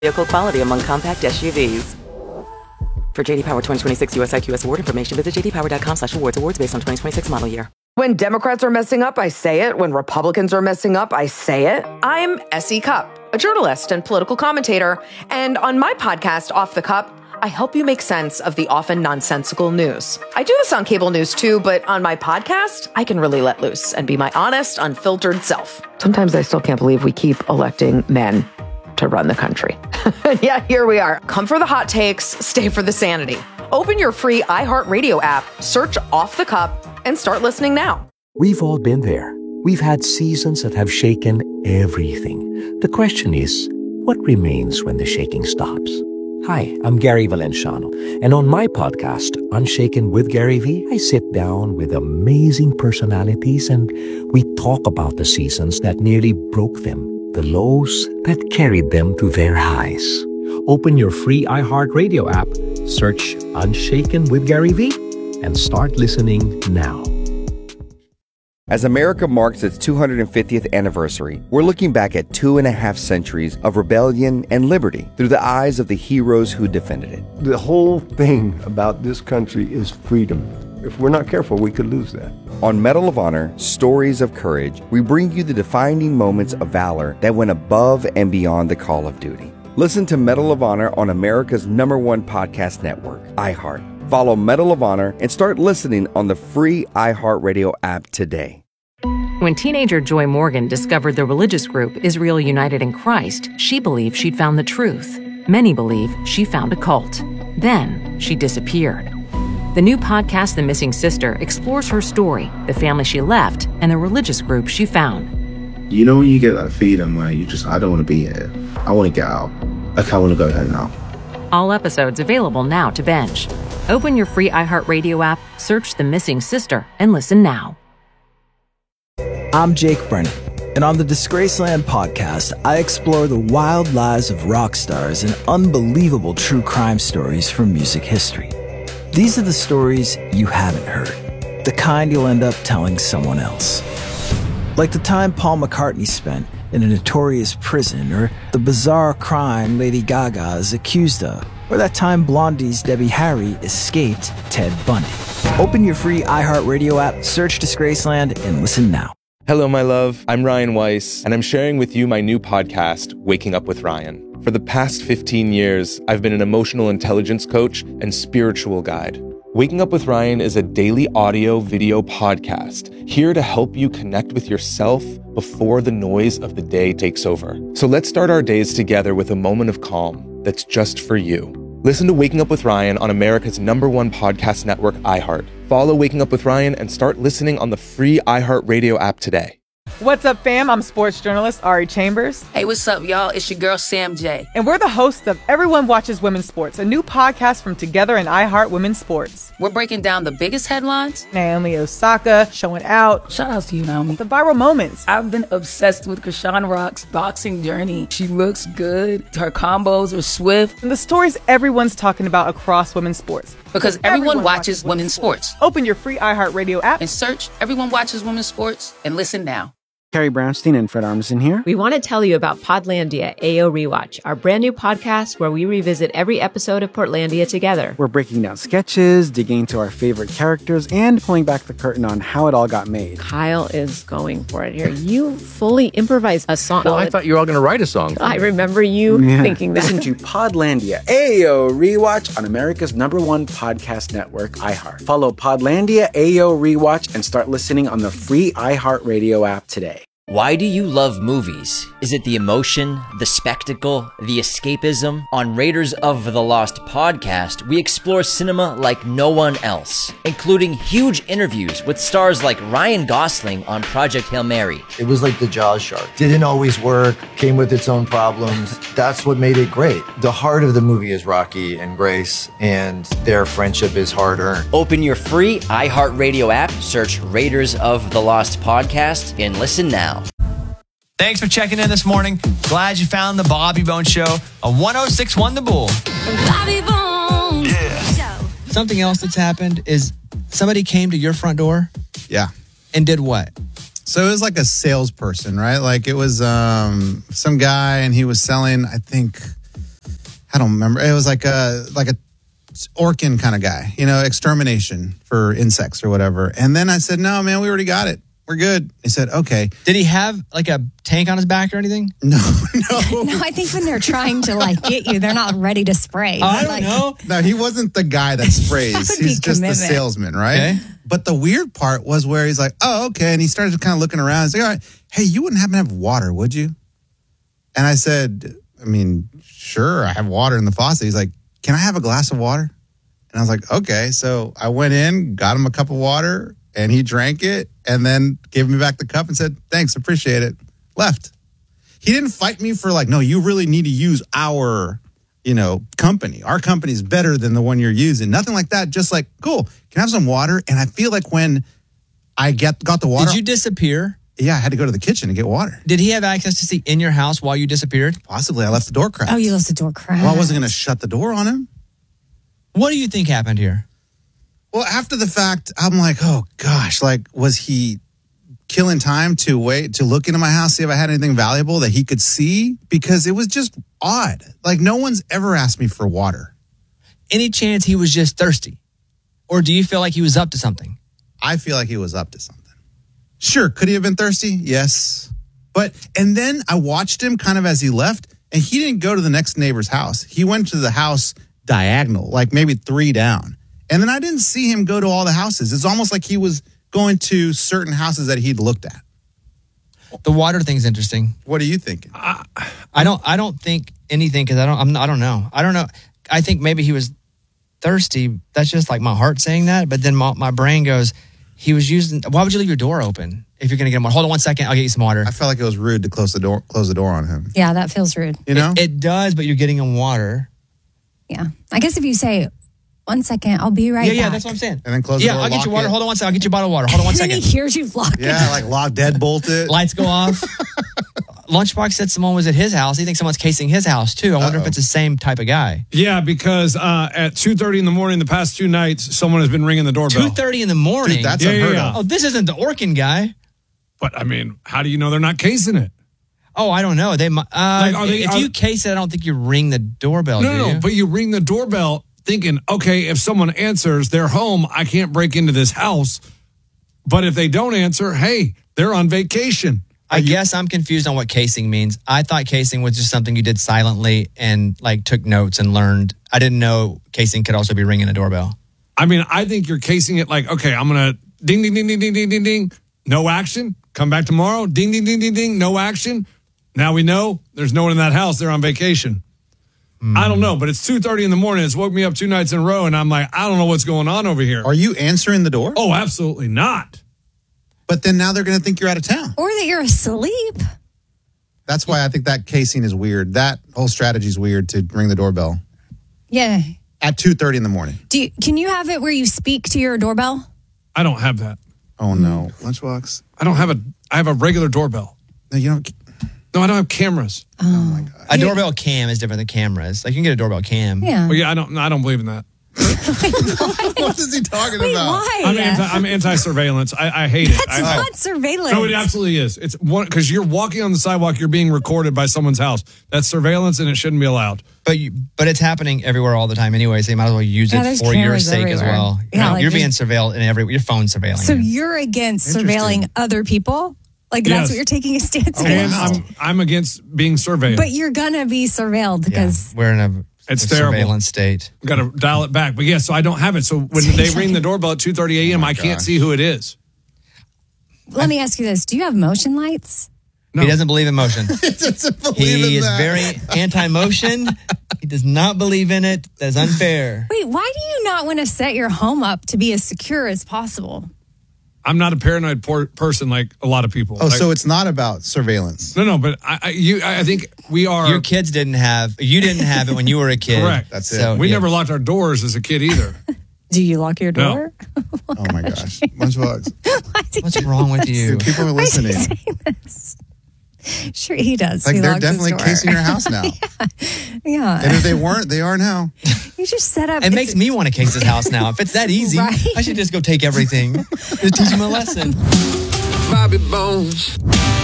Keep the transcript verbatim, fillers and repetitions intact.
Vehicle quality among compact S U Vs. For J D Power twenty twenty-six U S I Q S award information, visit j d power dot com slash awards. Awards based on twenty twenty-six model year. When Democrats are messing up, I say it. When Republicans are messing up, I say it. I'm S E. Cupp, a journalist and political commentator. And on my podcast, Off the Cup, I help you make sense of the often nonsensical news. I do this on cable news too, but on my podcast, I can really let loose and be my honest, unfiltered self. Sometimes I still can't believe we keep electing men to run the country. Yeah, here we are. Come for the hot takes, stay for the sanity. Open your free iHeartRadio app, search Off the Cup, and start listening now. We've all been there. We've had seasons that have shaken everything. The question is, what remains when the shaking stops? Hi, I'm Gary Valenciano, and on my podcast, Unshaken with Gary V, I sit down with amazing personalities and we talk about the seasons that nearly broke them, the lows that carried them to their highs. Open your free iHeartRadio app, search Unshaken with Gary V, and start listening now. As America marks its two hundred fiftieth anniversary, we're looking back at two and a half centuries of rebellion and liberty through the eyes of the heroes who defended it. The whole thing about this country is freedom. If we're not careful, we could lose that. On Medal of Honor, Stories of Courage, we bring you the defining moments of valor that went above and beyond the call of duty. Listen to Medal of Honor on America's number one podcast network, iHeart. Follow Medal of Honor and start listening on the free iHeartRadio app today. When teenager Joy Morgan discovered the religious group Israel United in Christ, she believed she'd found the truth. Many believe she found a cult. Then she disappeared. The new podcast, The Missing Sister, explores her story, the family she left, and the religious group she found. You know when you get that feeling where you just, I don't want to be here. I want to get out. Okay, I want to go home now. All episodes available now to binge. Open your free iHeartRadio app, search The Missing Sister, and listen now. I'm Jake Brennan, and on the Disgraceland podcast, I explore the wild lives of rock stars and unbelievable true crime stories from music history. These are the stories you haven't heard, the kind you'll end up telling someone else. Like the time Paul McCartney spent in a notorious prison, or the bizarre crime Lady Gaga is accused of, or that time Blondie's Debbie Harry escaped Ted Bundy. Open your free iHeartRadio app, search Disgraceland, and listen now. Hello, my love. I'm Ryan Weiss, and I'm sharing with you my new podcast, Waking Up with Ryan. For the past fifteen years, I've been an emotional intelligence coach and spiritual guide. Waking Up with Ryan is a daily audio video podcast here to help you connect with yourself before the noise of the day takes over. So let's start our days together with a moment of calm that's just for you. Listen to Waking Up with Ryan on America's number one podcast network, iHeart. Follow Waking Up with Ryan and start listening on the free iHeartRadio app today. What's up, fam? I'm sports journalist Ari Chambers. Hey, what's up, y'all? It's your girl, Sam J. And we're the hosts of Everyone Watches Women's Sports, a new podcast from Together and iHeart Women's Sports. We're breaking down the biggest headlines. Naomi Osaka showing out. Shout out to you, Naomi. The viral moments. I've been obsessed with Krishan Rock's boxing journey. She looks good. Her combos are swift. And the stories everyone's talking about across women's sports. Because everyone, everyone watches, watches women's sports. sports. Open your free iHeartRadio app and search Everyone Watches Women's Sports and listen now. Carrie Brownstein and Fred Armisen here. We want to tell you about Podlandia A O Rewatch, our brand new podcast where we revisit every episode of Portlandia together. We're breaking down sketches, digging into our favorite characters, and pulling back the curtain on how it all got made. Kyle is going for it here. You fully improvised a song. Well, I thought you were all going to write a song. I remember you yeah. thinking that. Listen to Podlandia A O Rewatch on America's number one podcast network, iHeart. Follow Podlandia A O Rewatch and start listening on the free iHeartRadio app today. Why do you love movies? Is it the emotion, the spectacle, the escapism? On Raiders of the Lost podcast, we explore cinema like no one else, including huge interviews with stars like Ryan Gosling on Project Hail Mary. It was like the Jaws shark. Didn't always work, came with its own problems. That's what made it great. The heart of the movie is Rocky and Grace, and their friendship is hard-earned. Open your free iHeartRadio app, search Raiders of the Lost podcast, and listen now. Thanks for checking in this morning. Glad you found the Bobby Bones Show on one oh six point one The Bull. Bobby Bones Yeah. Show. Something else that's happened is somebody came to your front door. Yeah. And did what? So it was like a salesperson, right? Like it was um, some guy and he was selling, I think, I don't remember. It was like a like a Orkin kind of guy, you know, extermination for insects or whatever. And then I said, no, man, we already got it. We're good. He said, okay. Did he have like a tank on his back or anything? No, no. No, I think when they're trying to like get you, they're not ready to spray. Oh, I don't like, know. No, he wasn't the guy that sprays. That would He's be just the commitment. salesman, right? Okay. But the weird part was where he's like, oh, okay. And he started kind of looking around. He's like, all right, hey, you wouldn't happen to have water, would you? And I said, I mean, sure, I have water in the faucet. He's like, can I have a glass of water? And I was like, okay. So I went in, got him a cup of water, and he drank it, and then gave me back the cup and said, thanks, appreciate it. Left. He didn't fight me for like, no, you really need to use our, you know, company. Our company's better than the one you're using. Nothing like that. Just like, cool, can I have some water? And I feel like when I get got the water. Did you disappear? Yeah, I had to go to the kitchen to get water. Did he have access to see in your house while you disappeared? Possibly. I left the door cracked. Oh, you left the door cracked. Well, I wasn't going to shut the door on him. What do you think happened here? Well, after the fact, I'm like, oh gosh, like, was he killing time to wait, to look into my house, see if I had anything valuable that he could see? Because it was just odd. Like, no one's ever asked me for water. Any chance he was just thirsty? Or do you feel like he was up to something? I feel like he was up to something. Sure, could he have been thirsty? Yes. But, and then I watched him kind of as he left, and he didn't go to the next neighbor's house. He went to the house diagonal, like maybe three down. And then I didn't see him go to all the houses. It's almost like he was going to certain houses that he'd looked at. The water thing's interesting. What are you thinking? I, I don't. I don't think anything because I don't. I'm. I don't know. I don't know. I think maybe he was thirsty. That's just like my heart saying that. But then my, my brain goes, he was using. Why would you leave your door open if you're going to get him water? Hold on one second. I'll get you some water. I felt like it was rude to close the door. Close the door on him. Yeah, that feels rude. You know, it, it does. But you're getting him water. Yeah, I guess if you say, one second, I'll be right yeah, back. Yeah, that's what I'm saying. And then close yeah, the door. I'll get you water. It. Hold on one second. I'll get you a bottle of water. Hold on one and second. Then he hears you lock Yeah, it. like lock, deadbolt it. Lights go off. Lunchbox said someone was at his house. He thinks someone's casing his house too. I wonder Uh-oh. if it's the same type of guy. Yeah, because uh, at two thirty in the morning, the past two nights, someone has been ringing the doorbell. two thirty in the morning? Dude, that's yeah, unheard yeah, yeah. of. Oh, this isn't the Orkin guy. But, I mean, how do you know they're not casing it? Oh, I don't know. They uh, like, are they, If are, you case it, I don't think you ring the doorbell, No, do no, you? no, but you ring the doorbell thinking, okay, if someone answers, they're home, I can't break into this house. But if they don't answer, hey, they're on vacation. I you- guess I'm confused on what casing means. I thought casing was just something you did silently and like took notes and learned. I didn't know casing could also be ringing a doorbell. I mean, I think you're casing it like, okay, I'm going to ding, ding, ding, ding, ding, ding, ding, ding. No action. Come back tomorrow. Ding, ding, ding, ding, ding. No action. Now we know there's no one in that house. They're on vacation. Mm. I don't know, but it's two thirty in the morning. It's woke me up two nights in a row, and I'm like, I don't know what's going on over here. Are you answering the door? Oh, absolutely not. But then now they're going to think you're out of town. Or that you're asleep. That's why I think that casing is weird. That whole strategy is weird to ring the doorbell. Yeah. At two thirty in the morning. Do you, can you have it where you speak to your doorbell? I don't have that. Oh, no. Lunchbox? I don't have a, I have a regular doorbell. No, you don't. No, I don't have cameras. Oh, oh my God. A doorbell cam is different than cameras. Like you can get a doorbell cam. Yeah. Well, yeah, I don't, I don't believe in that. What is he talking Wait, about? Why? I'm anti, I'm anti-surveillance. I, I hate it. That's I, not surveillance. No, it absolutely is. It's one because you're walking on the sidewalk. You're being recorded by someone's house. That's surveillance, and it shouldn't be allowed. But you, but it's happening everywhere all the time anyway. So you might as well use Yeah, it there's for your cameras sake as everywhere. well. Yeah, You know, like you're you- being surveilled in every your phone's surveilling. So you. you're against surveilling other people? Like that's Yes. what you're taking a stance And against? I'm I'm against being surveilled. But you're going to be surveilled because... We're in a, It's a terrible. surveillance state. Got to dial it back. But yeah, so I don't have it. So when they ring the doorbell at two thirty a.m., Oh I can't see who it is. Let me ask you this. Do you have motion lights? He doesn't believe in motion. he doesn't believe He in is that. very anti-motion. He does not believe in it. That's unfair. Wait, why do you not want to set your home up to be as secure as possible? I'm not a paranoid por- person like a lot of people. Oh, Like- so it's not about surveillance. no, no, but I, I, you, I think we are. Your kids didn't have, you didn't have it when you were a kid. Correct. That's it. So, we yeah. never locked our doors as a kid either. Do you lock your No. door? Oh my gosh. Lunchbox. What's wrong with you? Dude, people are Why is he listening. saying this? Sure, he does. Like He they're locks his definitely door. casing your house now. Yeah. And if they weren't, they are now. You just set up. It it's- makes me want to case his house now. If it's that easy, Right? I should just go take everything. Just teach him a lesson. Bobby Bones.